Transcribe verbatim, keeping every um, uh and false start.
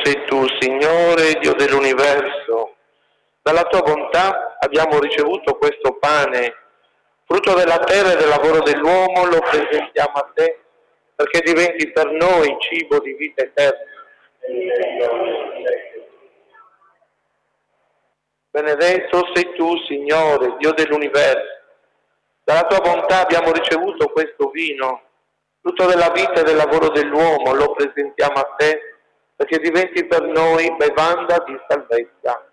sei tu, Signore, Dio dell'universo. Dalla tua bontà abbiamo ricevuto questo pane, frutto della terra e del lavoro dell'uomo, lo presentiamo a te perché diventi per noi cibo di vita eterna. Benedetto sei tu, Signore, Dio dell'universo. Dalla tua bontà abbiamo ricevuto questo vino, frutto della vita e del lavoro dell'uomo, lo presentiamo a te perché diventi per noi bevanda di salvezza.